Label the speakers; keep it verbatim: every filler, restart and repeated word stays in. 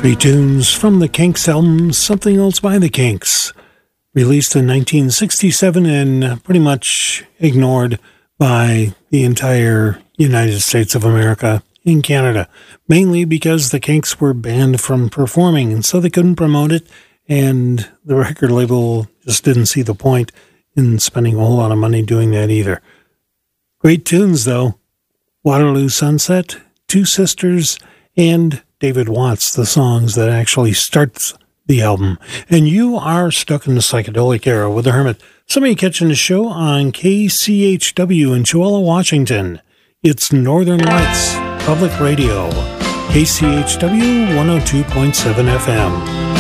Speaker 1: Three tunes from the Kinks album, Something Else by the Kinks, released in nineteen sixty-seven and pretty much ignored by the entire United States of America and Canada, mainly because the Kinks were banned from performing, and so they couldn't promote it, and the record label just didn't see the point in spending a whole lot of money doing that either. Great tunes, though. Waterloo Sunset, Two Sisters, and David Watts, the songs that actually starts the album. And you are stuck in the psychedelic era with the Hermit. Somebody catching the show on K C H W in Cholla, Washington. It's Northern Lights Public Radio, K C H W one oh two point seven F M.